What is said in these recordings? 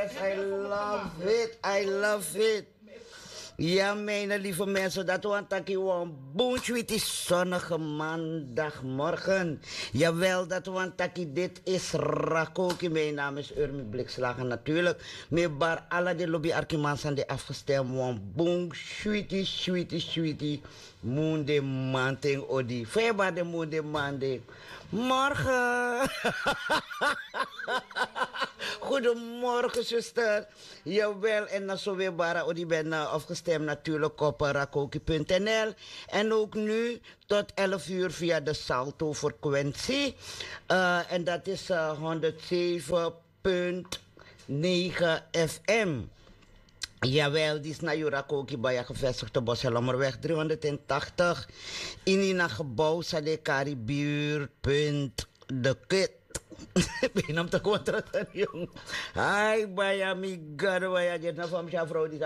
Yes, I love it. I love it. Ja, mijn lieve mensen, dat want ik gewoon boensweet is zonnige maandagmorgen. Jawel, dat want ik dit is Rakoki. Mijn naam is Urmi Blikslagen natuurlijk. Met bar alle de lobby arkimans aan de afgestemd. Want boem, sweetie. Moende manting odi. Feba de moende mande. Morgen. Goedemorgen, zuster. Jawel, en dan zo weer bara, die ben afgestemd natuurlijk op rakoki.nl. En ook nu tot 11 uur via de Salto-frequentie. En dat is 107.9 FM. Jawel, die is naar Jurakoki bij gevestigd op Boshelommerweg 380. In een gebouw, Sadekari buurt, punt, de kut. Ben hem te contraten, jong. Hai, baya mi gado, baya jet na fam Afrodit.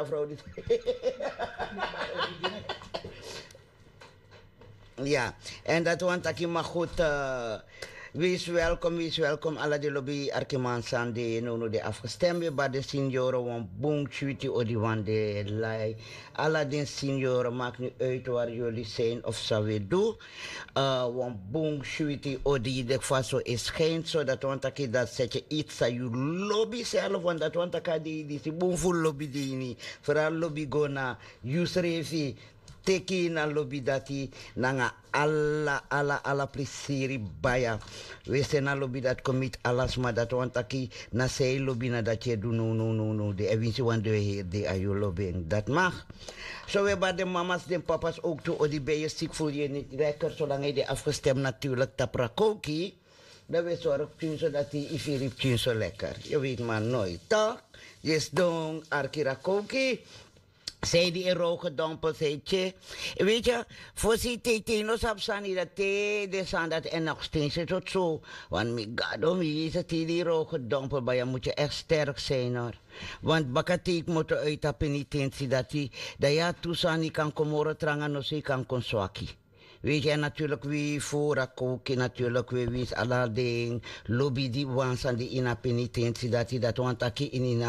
Ja, en dat want ik maar goed. Wees welkom. Alle de lobby Arkimansan de nono de afgestemd bij de senioren want boom chuti odi wan de lai. Alle de senioren maakt niet uit waar jullie zijn of zo weer doen. Want boom chuti odi de faso is geen zodat want ik dat zet je iets aan je lobby zelf want dat want ik die boom full lobby die niet. Vooral lobby go na use revi. Teki na lobby dati nanga alla plisiri baya. We zijn na lobby dat commit alles maar dat want aki na sei lobby na dat je do no. De evinci want de heer de ayo lobby. Dat mag. Zo we bij de mama's en papa's ook toe. Die ben je ziek voel je niet lekker zolang je de afgestemd natuurlijk taprakoki. Dan we zorgen zodat die ifirip zo lekker. Je weet maar nooit toch? Yes dong arkirakoki. Zij die in rogen dompel, zei je. Weet je, voor die tetenos op sani dat de san dat en nog steeds tot zo. Want mi gado, mi is het die rogen dompel, maar je moet je echt sterk zijn hoor. Want bakatik moet uit de penitentie dat ja toesani kan komoren trangen, no si kan konswaki. Weet je, natuurlijk wie voor Rakoki, natuurlijk wie is Aladdin, lobby die wans aan die in de penitentie dat want aki in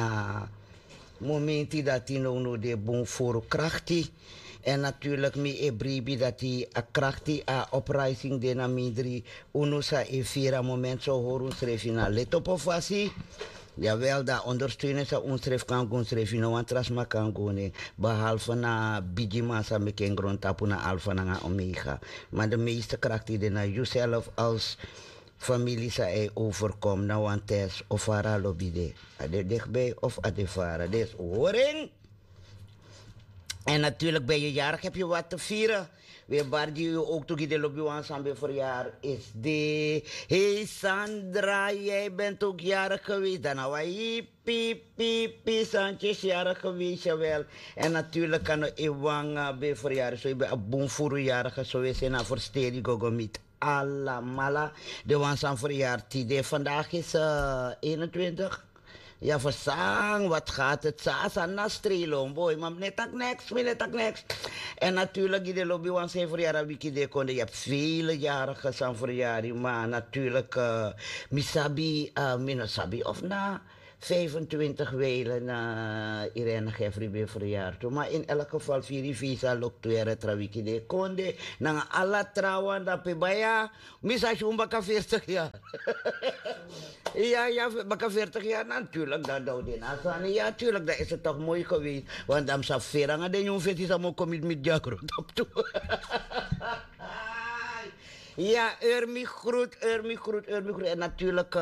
momenti dat hij no de bon voor krachti en natuurlijk me e bribi dat hij a krachti a uprising de na midri unusa e vira moment zo horen schrijf na let op of wasi jawel dat ondersteunen sa onschrijf kan gon schrijf no want trasma kan gon behalve na bijima sa me ken grond tapu na alfa na omega maar de meeste krachti de na jezelf als familie sa overkomt na want test of ara lobide ade dichtbij of ade vara des horing en natuurlijk ben je jarig heb je wat te vieren weer waar die ook toe de lobby aan voor jaar is de hey Sandra jij bent ook jarig geweest dan nou piep Sanchez jarig geweest jawel en natuurlijk kan je wang bij voor jaar zo je bent een boom voor jarig zo is en voor stedi gogomit alla mala de wansan verjaardag die vandaag is 21 ja versang wat gaat het sa na strelom boy maar net tak next en natuurlijk die de lobby wansan verjaardag wiki de konde je hebt vele jarigen san verjaardag maar natuurlijk misabi minasabi of na 25 welen Irene Jeffrey bij verjaardag. Maar in elk geval vier visa loopt weer het wiki de konde. Nang alla trouwen dat pe baya. Misa baka 40 jaar. ja, baka 40 jaar natuurlijk. Dat dood in Asani. Ja, tuurlijk, dat is het toch mooi geweest. Want dan zou verang en dan vet is allemaal komit met jakro. Ja, Urmi groet. En natuurlijk...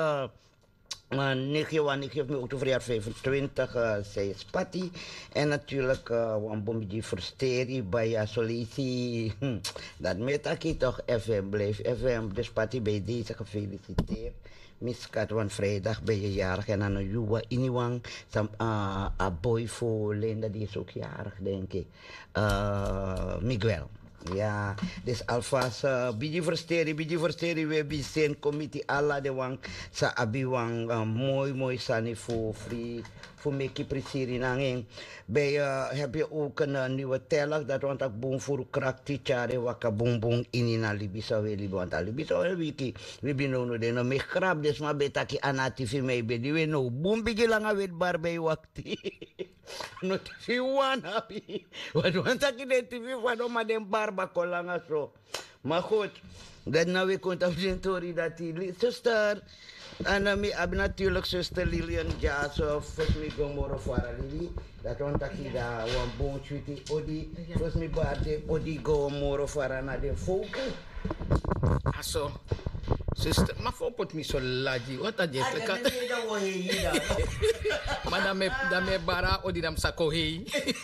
ik geef me ook de verjaardag 25, zij is Patty. En natuurlijk, een die versteri bij Solitie. Dat met ik toch FM blijf. FM, dus Patty bij deze gefeliciteerd. Miskat, want vrijdag ben je jarig. En dan een Juwa Iniwang, een boy voor Linda, die is ook jarig, denk ik. Miguel. Ja, dus alvast biji versteri we bi sen committee alla de wang sa abi wang mooi sani voor free voor meki prisiri nanging. Bij heb je ook een nieuwe teller dat want ik boom voor krakti chare waka boom inina libisa we libo want libisa we wiki we bino de no me krab des ma betaki anati fi me be di we no boom bigi langa wet bar bij wakti. No TV wana pi. Wat want ik de TV van maar den barba kolanga zo. Maar goed, dan nou we komt op de story dat die zuster en dan heb natuurlijk zuster Lilian Jas of me gomoro fara Lili. Dat want ik da wan bon chuti odi first me baarde odi gomoro fara na de foku. Aso. Sister, ma fo pot mi so laji. Wat a je pleka? Maar dan me bara odi dam sako hei.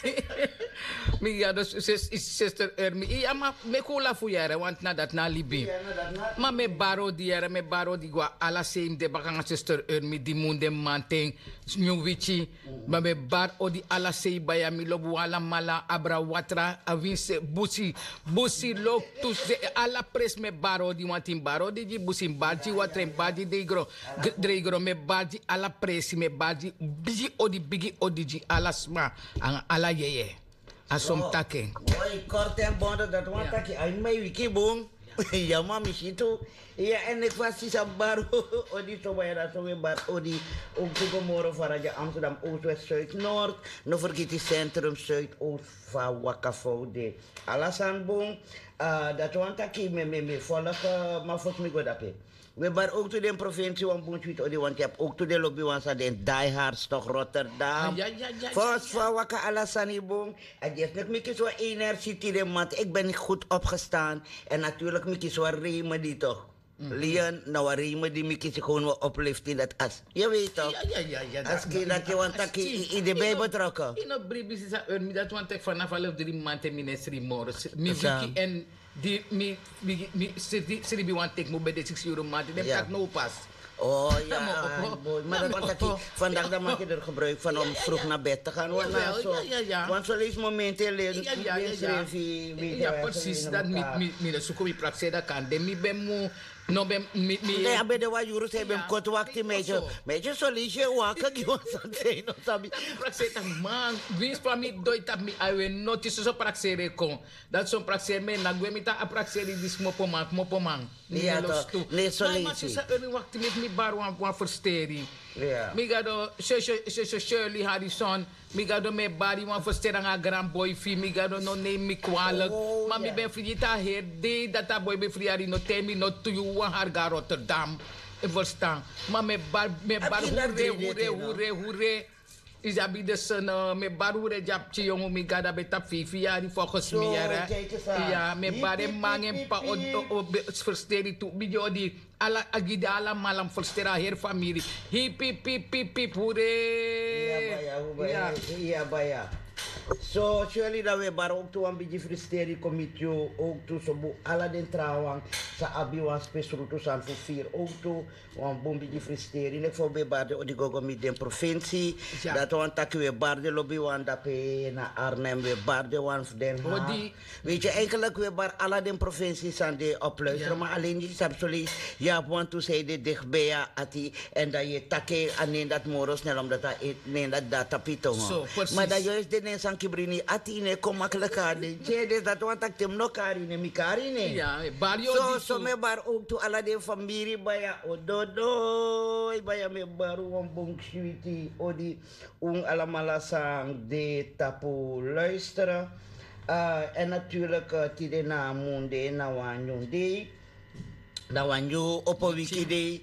Mi ga dus sister Ermi. Ja ma me kula fu yere want na dat na libi. Ma me baro di yere me baro di gwa ala same de bakanga sister Ermi di munde manteng nyuwichi. Ma me bar odi ala sei baya mi lobu ala mala abra watra avinse busi lok tus ala pres me baro di wantin baro di busi baji watre baji dreigro me baji ala presi me baji bigi odi ji ala sma ala yeye asom take oi korte en bonde dat want taki ai mai wiki boom ja mami situ ja en ik was die baro odi to bayar to we bar odi ook to moro faraja Amsterdam Oost West Zuid Noord no vergeet die centrum Zuid Oost van Wakafo de alasan boom dat want taki me volg maar volgens mij goed dape. We bar ook to de provincie van Boentwit odi want je hebt ook to de lobby want ze den diehards toch Rotterdam. Ja. Volgens van waka alasani boom. En je hebt me zo energie de mat. Ik ben niet goed opgestaan en natuurlijk me zo reme die toch. Lian, nou reme die me kies gewoon wel oplift in dat as. Je weet toch? Ja. Als je dat je want dat in de bij betrokken. In op brief is dat want ik vanaf al 3 maanden minister morgen. Mi wiki en die mi want ik moet bij de 6 euro maand. Die heb ik no pas. Oh ja, maar dat want ik vandaag dan maak je er gebruik van om vroeg naar bed te gaan. Ja. Want zo is momenten ja, precies. Dat mi zoeken mi praktijk dat kan. De mi ben moe. No ben mi nee, abe de wa jurus hebben kort wakti meje solisje waka giwan sanse no sabi. Praktijk dat man, wins van mi doit dat mi awe notice so praktijk kon. Dat zo'n praktijk me na gwe mi ta a praktijk di smopo man. Ja, nee solisje. Maar ze er wakti met mi bar wan verstering. Ja. Mi gado Shirley Harrison, mi gado me bari wan verstering a grand boy fi, mi gado no name mi kwalijk. Maar mi ben frita her de dat a boy be friari no temi no to you wan harga Rotterdam. E verstaan. Maar me bar hure. Is abi de son me bar hure japchi jongen mi gada betap fifi ari volgens mij. Ja, me bar mangen pa verstering tu bijo di ala agida ala malam verstera her familie. Hip hure. Ja, baya. So, surely dat we bar ook toe een beetje frusteren committee, ook toe zo alle den trouwen, sa abi wan spesruto san voor 4 ook toe, wan boom beetje frusteren. Ik voor we bar de odigogo met de provincie, dat wan tak we bar de lobby wan dape na Arnhem we bar de wan Den Haag. Weet je eigenlijk we bar alle den provincies aan de opluisteren, maar alleen je hebt zoiets, ja want toe zei de dichtbij ati en dat je takke aan dat moro snel omdat dat neem dat data pito. Maar dat juist de mensen kibrini atine ko maklakade chede dat want ak tem no karine mi karine ja bario so me bar ook to ala de familie baya ododo baya me baru won bong switi odi ala malasang de tapu luisteren en natuurlijk tide na munde na wanyu de na wanyu op een wiki de